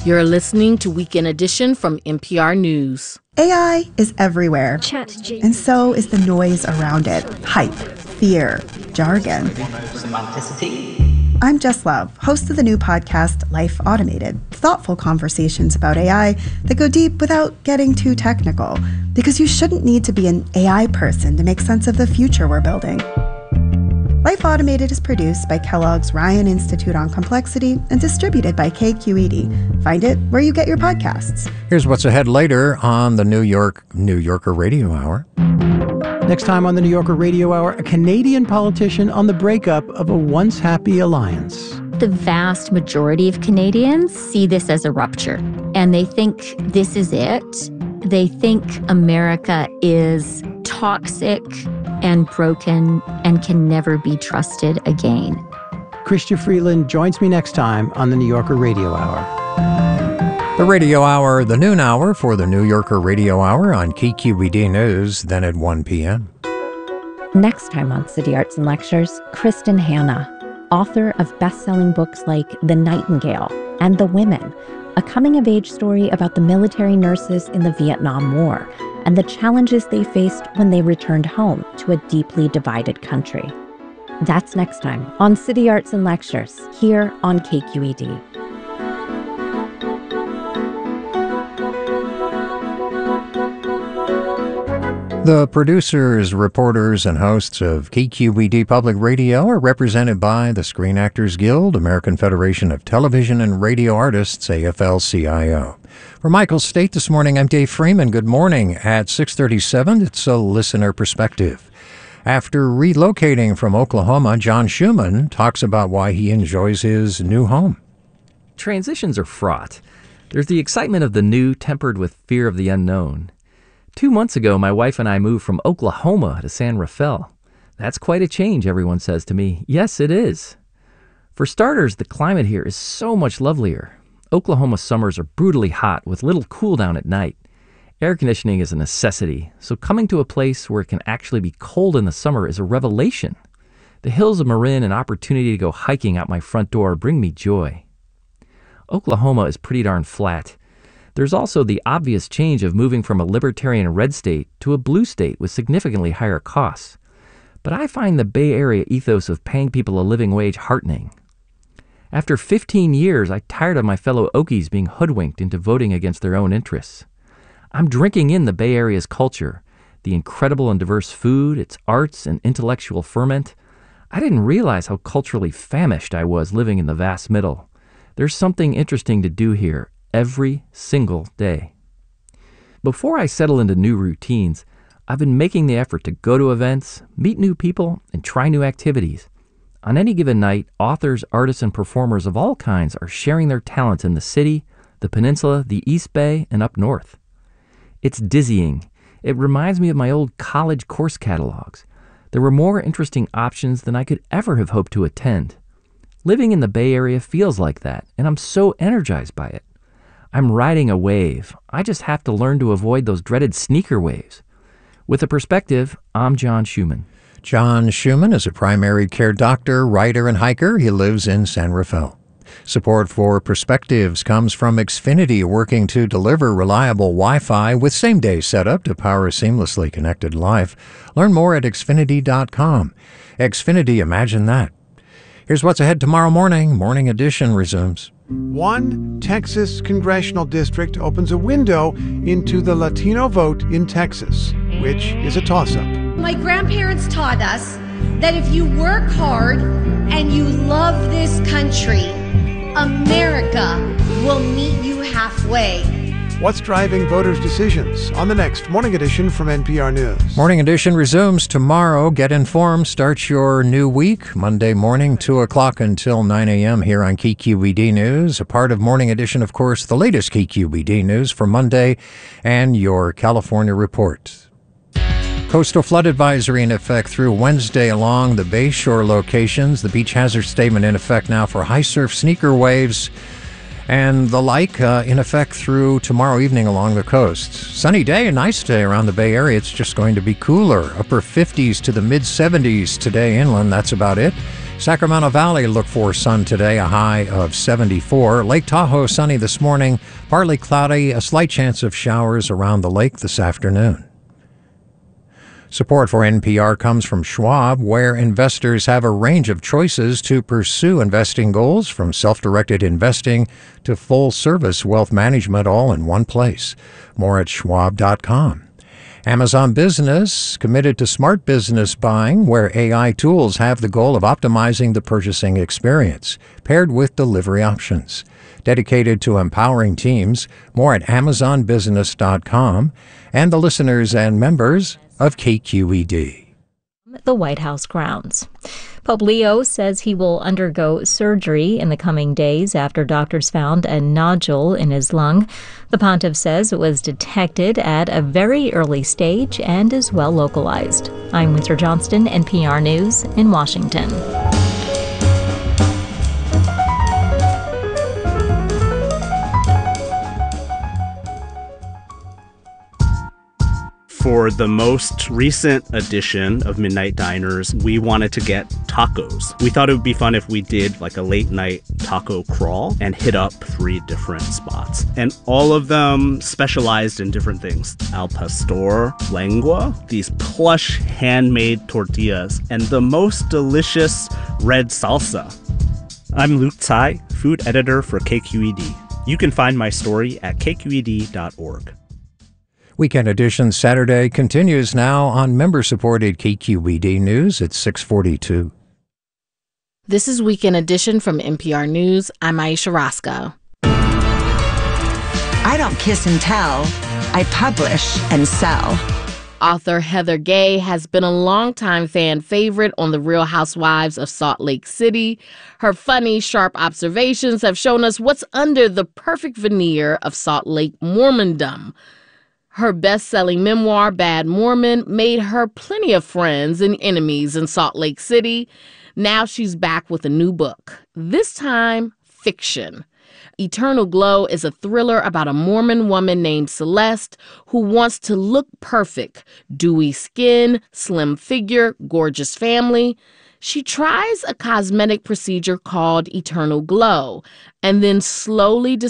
You're listening to Weekend Edition from NPR News. AI is everywhere, and so is the noise around it. Hype, fear, jargon. I'm Jess Love, host of the new podcast, Life Automated. Thoughtful conversations about AI that go deep without getting too technical, because you shouldn't need to be an AI person to make sense of the future we're building. Life Automated is produced by Kellogg's Ryan Institute on Complexity and distributed by KQED. Find it where you get your podcasts. Here's what's ahead later on the New Yorker Radio Hour. Next time on the New Yorker Radio Hour, a Canadian politician on the breakup of a once happy alliance. The vast majority of Canadians see this as a rupture, and they think this is it. They think America is toxic and broken and can never be trusted again. Chrystia Freeland joins me next time on the New Yorker Radio Hour. The Radio Hour, the noon hour for the New Yorker Radio Hour on KQED News, then at 1 p.m. Next time on City Arts and Lectures, Kristen Hanna, author of best-selling books like The Nightingale and The Women, a coming-of-age story about the military nurses in the Vietnam War and the challenges they faced when they returned home to a deeply divided country. That's next time on City Arts and Lectures, here on KQED. The producers, reporters, and hosts of KQED Public Radio are represented by the Screen Actors Guild, American Federation of Television and Radio Artists, AFL-CIO. For Michael State this morning, I'm Dave Freeman. Good morning. At 6:37, it's a listener perspective. After relocating from Oklahoma, John Schumann talks about why he enjoys his new home. Transitions are fraught. There's the excitement of the new tempered with fear of the unknown. 2 months ago, my wife and I moved from Oklahoma to San Rafael. That's quite a change, everyone says to me. Yes, it is. For starters, the climate here is so much lovelier. Oklahoma summers are brutally hot with little cool down at night. Air conditioning is a necessity, so coming to a place where it can actually be cold in the summer is a revelation. The hills of Marin and opportunity to go hiking out my front door bring me joy. Oklahoma is pretty darn flat. There's also the obvious change of moving from a libertarian red state to a blue state with significantly higher costs. But I find the Bay Area ethos of paying people a living wage heartening. After 15 years, I tired of my fellow Okies being hoodwinked into voting against their own interests. I'm drinking in the Bay Area's culture, the incredible and diverse food, its arts and intellectual ferment. I didn't realize how culturally famished I was living in the vast middle. There's something interesting to do here every single day. Before I settle into new routines, I've been making the effort to go to events, meet new people, and try new activities. On any given night, authors, artists, and performers of all kinds are sharing their talents in the city, the peninsula, the East Bay, and up north. It's dizzying. It reminds me of my old college course catalogs. There were more interesting options than I could ever have hoped to attend. Living in the Bay Area feels like that, and I'm so energized by it. I'm riding a wave. I just have to learn to avoid those dreaded sneaker waves. With a perspective, I'm John Schumann. John Schumann is a primary care doctor, writer, and hiker. He lives in San Rafael. Support for Perspectives comes from Xfinity, working to deliver reliable Wi-Fi with same-day setup to power a seamlessly connected life. Learn more at Xfinity.com. Xfinity, imagine that. Here's what's ahead tomorrow morning. Morning Edition resumes. One Texas congressional district opens a window into the Latino vote in Texas, which is a toss-up. My grandparents taught us that if you work hard and you love this country, America will meet you halfway. What's driving voters' decisions on the next Morning Edition from NPR News. Morning Edition resumes tomorrow. Get informed. Start your new week. Monday morning, 2 o'clock until 9 a.m. here on KQED News. A part of Morning Edition, of course, the latest KQED News for Monday and your California report. Coastal flood advisory in effect through Wednesday along the Bayshore locations. The beach hazard statement in effect now for high surf, sneaker waves, and the like in effect through tomorrow evening along the coast. Sunny day, a nice day around the Bay Area. It's just going to be cooler. Upper 50s to the mid 70s today inland. That's about it. Sacramento Valley, look for sun today, a high of 74. Lake Tahoe, sunny this morning, partly cloudy, a slight chance of showers around the lake this afternoon. Support for NPR comes from Schwab, where investors have a range of choices to pursue investing goals, from self-directed investing to full-service wealth management, all in one place. More at schwab.com. Amazon Business, committed to smart business buying, where AI tools have the goal of optimizing the purchasing experience, paired with delivery options. Dedicated to empowering teams, more at amazonbusiness.com, and the listeners and members of KQED. The White House grounds. Pope Leo says he will undergo surgery in the coming days after doctors found a nodule in his lung. The pontiff says it was detected at a very early stage and is well localized. I'm Winter Johnston, NPR News in Washington. For the most recent edition of Midnight Diners, we wanted to get tacos. We thought it would be fun if we did like a late night taco crawl and hit up 3 different spots. And all of them specialized in different things. Al pastor, lengua, these plush handmade tortillas, and the most delicious red salsa. I'm Luke Tsai, food editor for KQED. You can find my story at kqed.org. Weekend Edition Saturday continues now on member-supported KQED News at 6:42. This is Weekend Edition from NPR News. I'm Aisha Roscoe. I don't kiss and tell. I publish and sell. Author Heather Gay has been a longtime fan favorite on The Real Housewives of Salt Lake City. Her funny, sharp observations have shown us what's under the perfect veneer of Salt Lake Mormondom. Her best-selling memoir, Bad Mormon, made her plenty of friends and enemies in Salt Lake City. Now she's back with a new book, this time fiction. Eternal Glow is a thriller about a Mormon woman named Celeste who wants to look perfect. Dewy skin, slim figure, gorgeous family. She tries a cosmetic procedure called Eternal Glow and then slowly